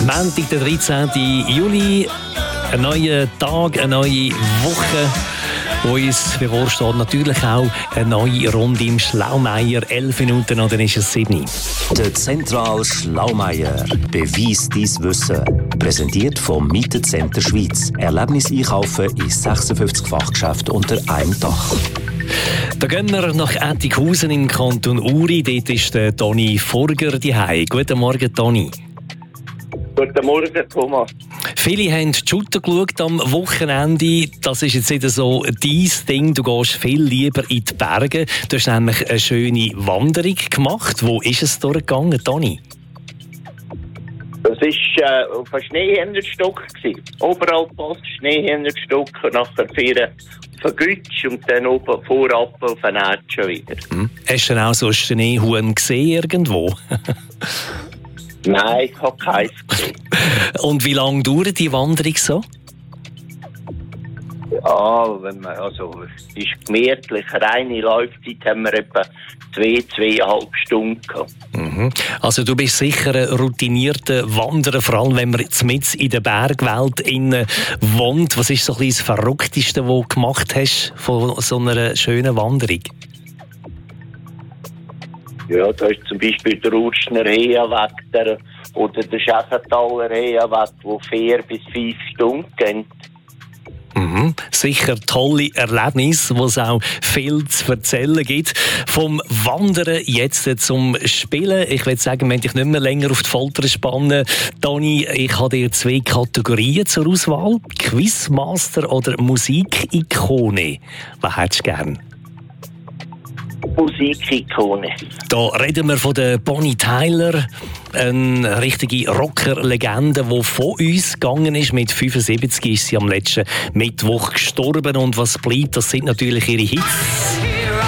Montag, der 13. Juli. Ein neuer Tag, eine neue Woche, wo uns bevorsteht. Natürlich auch eine neue Runde im Schlaumeier. 11 Minuten und dann ist es 7. Der Zentral Schlaumeier. Beweis dein Wissen. Präsentiert vom Mietencenter Schweiz. Erlebnis einkaufen in 56 Fachgeschäften unter einem Dach. Da gehen wir nach Ettikhausen im Kanton Uri. Dort ist der Toni Furger daheim. Guten Morgen, Toni. Guten Morgen, Thomas. Viele haben die Shooter geschaut am Wochenende. Das ist jetzt nicht so dein Ding. Du gehst viel lieber in die Berge. Du hast nämlich eine schöne Wanderung gemacht. Wo ist es durchgegangen, Toni? Das war auf einem Schneehänderstock. Oberhalb passt Schneehänderstock, nachher Vieren auf einen Gütsch und dann oben vorab auf einen Erdschen wieder. Hast du denn auch so einen Schneehuhn gesehen irgendwo? Nein, ich habe keins gesehen. Und wie lange dauert die Wanderung so? Ja, es ist gemütlich. Reine Laufzeit haben wir etwa 2,5 Stunden gehabt. Also du bist sicher ein routinierter Wanderer, vor allem wenn man jetzt mit in der Bergwelt wohnt. Was ist so ein bisschen das Verrückteste, was du gemacht hast von so einer schönen Wanderung? Ja, da ist zum Beispiel der Urschner Heeweg oder der Schäfentaler Heeweg, der 4 bis 5 Stunden gehen. Sicher tolle Erlebnisse, wo es auch viel zu erzählen gibt. Vom Wandern jetzt zum Spielen. Ich würde sagen, wenn dich nicht mehr länger auf die Folter spannen, Toni, ich habe dir 2 Kategorien zur Auswahl. Quizmaster oder Musikikone. Was hättest du gern? Musikikone. Da reden wir von der Bonnie Tyler, eine richtige Rocker-Legende, die von uns gegangen ist. Mit 75 ist sie am letzten Mittwoch gestorben. Und was bleibt, das sind natürlich ihre Hits.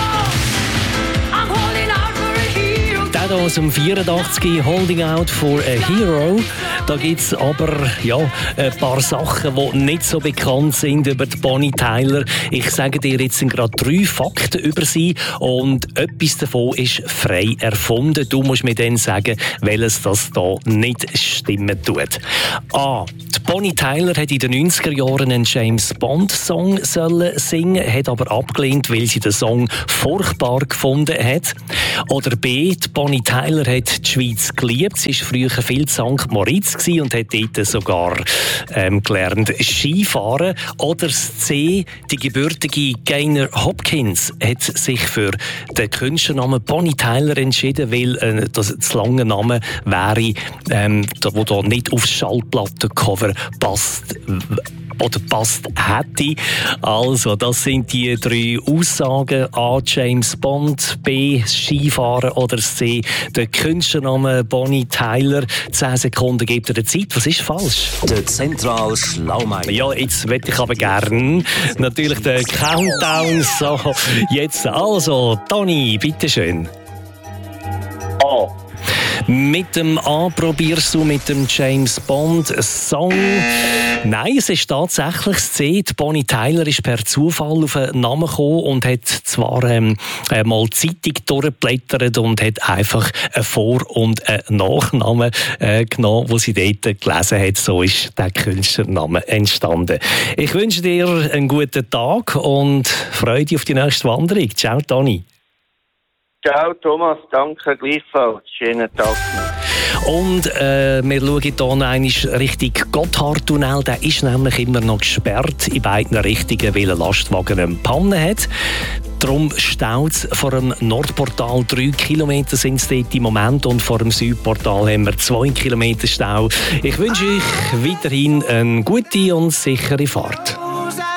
Der hier aus dem 84, Holding Out for a Hero. Da gibt es aber ein paar Sachen, die nicht so bekannt sind über die Bonnie Tyler. Ich sage dir jetzt gerade 3 Fakten über sie und etwas davon ist frei erfunden. Du musst mir dann sagen, welches das da nicht stimmen tut. A. Die Bonnie Tyler hat in den 90er Jahren einen James Bond Song singen, hat aber abgelehnt, weil sie den Song furchtbar gefunden hat. Oder B. Die Bonnie Tyler hat die Schweiz geliebt. Sie war früher viel in St. Moritz und hat dort sogar gelernt Skifahren. Oder C. Die gebürtige Gaynor Hopkins hat sich für den Künstlernamen Bonnie Tyler entschieden, weil das lange Name wäre, wo da nicht aufs Schallplattencover passt oder passt hätte. Also, das sind die 3 Aussagen. A. James Bond, B. Skifahren oder C. Der Künstlername Bonnie Tyler. 10 Sekunden gibt er der Zeit. Was ist falsch? Der Zentral Schlaumeier. Ja, jetzt möchte ich aber gern natürlich den Countdown. So, jetzt also, Toni, bitteschön. A. Mit dem A probierst du mit dem James Bond Song. Nein, es ist tatsächlich das C. Die Bonnie Tyler ist per Zufall auf einen Namen gekommen und hat zwar mal die Zeitung durchgeblättert und hat einfach einen Vor- und einen Nachnamen genommen, wo sie dort gelesen hat. So ist der Künstlername entstanden. Ich wünsche dir einen guten Tag und Freude auf die nächste Wanderung. Ciao, Toni. Ciao, Thomas. Danke, gleichfalls. Schönen Tag noch. Und wir schauen hier noch einmal Richtung Gotthardtunnel. Der ist nämlich immer noch gesperrt in beiden Richtungen, weil ein Lastwagen eine Panne hat. Darum staut es vor dem Nordportal 3 Kilometer sind es dort im Moment und vor dem Südportal haben wir 2 Kilometer Stau. Ich wünsche euch weiterhin eine gute und sichere Fahrt.